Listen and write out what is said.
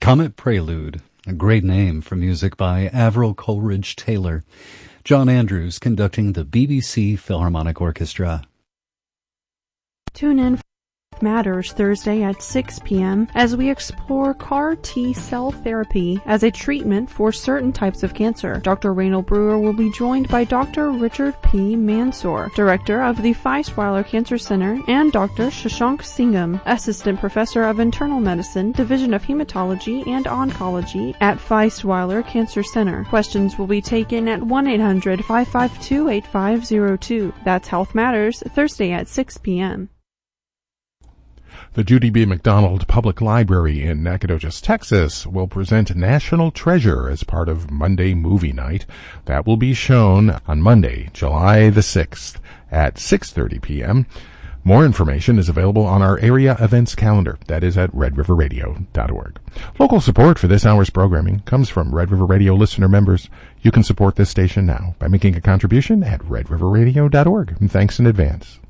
Comet Prelude, a great name for music by Avril Coleridge Taylor. John Andrews conducting the BBC Philharmonic Orchestra. Tune in for Matters Thursday at 6 p.m. as we explore CAR T-cell therapy as a treatment for certain types of cancer. Dr. Raynald Brewer will be joined by Dr. Richard P. Mansour, director of the Feistweiler Cancer Center, and Dr. Shashank Singham, assistant professor of internal medicine, division of hematology and oncology at Feistweiler Cancer Center. Questions will be taken at 1-800-552-8502. That's Health Matters, Thursday at 6 p.m. The Judy B. McDonald Public Library in Nacogdoches, Texas will present National Treasure as part of Monday Movie Night. That will be shown on Monday, July the 6th at 6:30 p.m. More information is available on our area events calendar. That is at redriverradio.org. Local support for this hour's programming comes from Red River Radio listener members. You can support this station now by making a contribution at redriverradio.org. And thanks in advance.